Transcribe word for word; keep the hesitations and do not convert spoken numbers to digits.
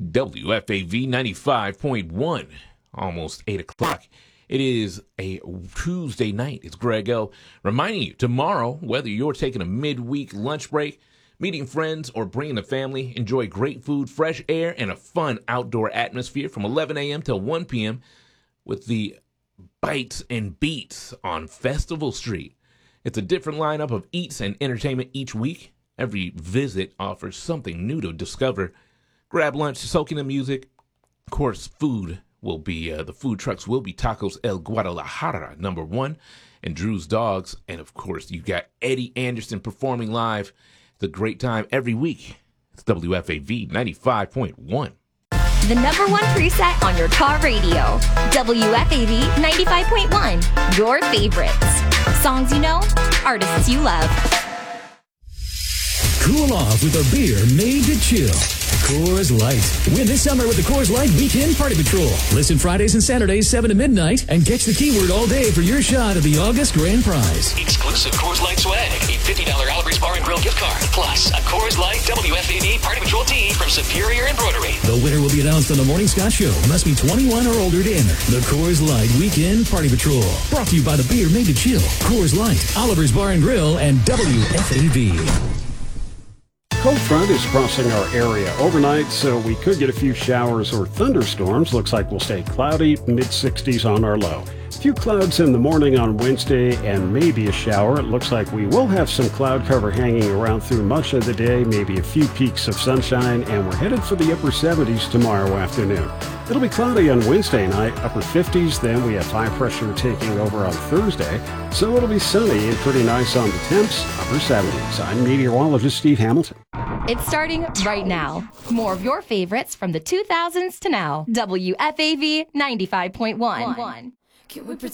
W F A V ninety-five point one, almost eight o'clock. It is a Tuesday night. It's Greg L. reminding you tomorrow, whether you're taking a midweek lunch break, meeting friends, or bringing the family, enjoy great food, fresh air, and a fun outdoor atmosphere from eleven a.m. till one p.m. with the Bites and Beats on Festival Street. It's a different lineup of eats and entertainment each week. Every visit offers something new to discover. Grab lunch, soak in the music. Of course, food will be, uh, the food trucks will be Tacos El Guadalajara, number one, and Drew's Dogs. And, of course, you got Eddie Anderson performing live. It's a great time every week. It's W F A V ninety-five point one. The number one preset on your car radio. W F A V ninety-five point one. Your favorites. Songs you know, artists you love. Cool off with a beer made to chill. Coors Light. Win this summer with the Coors Light Weekend Party Patrol. Listen Fridays and Saturdays, seven to midnight, and catch the keyword all day for your shot at the August grand prize. Exclusive Coors Light swag. A fifty dollars Oliver's Bar and Grill gift card. Plus, a Coors Light W F A V Party Patrol tee from Superior Embroidery. The winner will be announced on the Morning Scott Show. Must be twenty-one or older to enter. The Coors Light Weekend Party Patrol. Brought to you by the beer made to chill. Coors Light, Oliver's Bar and Grill, and W F A V. Cold front is crossing our area overnight, so we could get a few showers or thunderstorms. Looks like we'll stay cloudy, mid sixties on our low. A few clouds in the morning on Wednesday and maybe a shower. It looks like we will have some cloud cover hanging around through much of the day, maybe a few peaks of sunshine, and we're headed for the upper seventies tomorrow afternoon. It'll be cloudy on Wednesday night, upper fifties. Then we have high pressure taking over on Thursday, so it'll be sunny and pretty nice on the temps, upper seventies. I'm meteorologist Steve Hamilton. It's starting right now. More of your favorites from the two thousands to now. W F A V ninety-five point one. Can we pretend